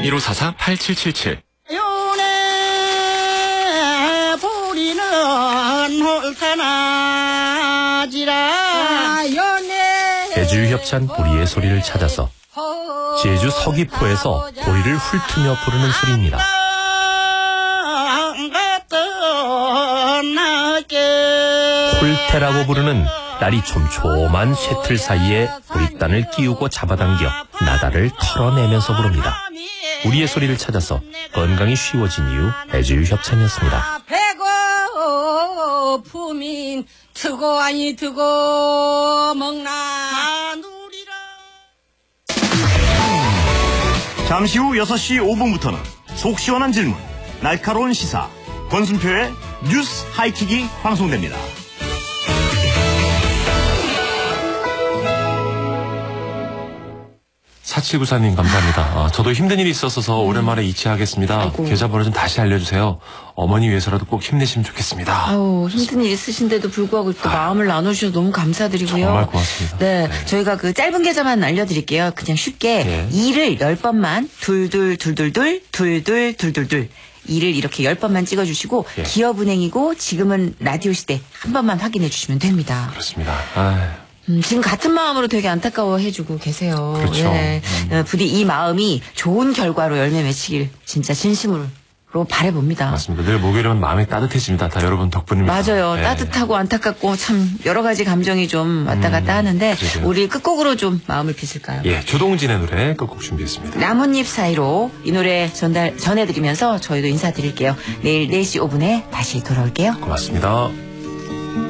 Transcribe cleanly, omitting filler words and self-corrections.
1544-8777. 요네 부리는 홀타나지라 애주협찬 보리의 소리를 찾아서 제주 서귀포에서 보리를 훑으며 부르는 소리입니다. 홀태라고 부르는 날이 촘촘한 쇠틀 사이에 보리단을 끼우고 잡아당겨 나다를 털어내면서 부릅니다. 우리의 소리를 찾아서 건강이 쉬워진 이유 애주협찬이었습니다. 배고픔인 트고 아니 트고 먹나 누리라. 잠시 후 6시 5분부터는 속 시원한 질문, 날카로운 시사, 권순표의 뉴스 하이킥이 방송됩니다. 사칠구사님 감사합니다. 저도 힘든 일이 있었어서 오랜만에 이체하겠습니다. 아이고. 계좌번호 좀 다시 알려주세요. 어머니 위해서라도 꼭 힘내시면 좋겠습니다. 아우, 힘든 일 있으신데도 불구하고 또 마음을 나눠주셔서 너무 감사드리고요. 정말 고맙습니다. 네, 저희가 그 짧은 계좌만 알려드릴게요. 그냥 쉽게 네. 2를 10번만 둘둘 2를 이렇게 10번만 찍어주시고 예. 기업은행이고 지금은 라디오 시대 한 번만 확인해 주시면 됩니다. 그렇습니다. 지금 같은 마음으로 되게 안타까워 해주고 계세요. 그렇죠. 예. 부디 이 마음이 좋은 결과로 열매 맺히길 진짜 진심으로 바라봅니다. 맞습니다. 늘 목요일은 마음이 따뜻해집니다. 다 여러분 덕분입니다. 맞아요. 네. 따뜻하고 안타깝고 참 여러 가지 감정이 좀 왔다 갔다 하는데 그러게요. 우리 끝곡으로 좀 마음을 빗을까요? 예, 조동진의 노래 끝곡 준비했습니다. 나뭇잎 사이로 이 노래 전해드리면서 저희도 인사드릴게요. 내일 4시 5분에 다시 돌아올게요. 고맙습니다.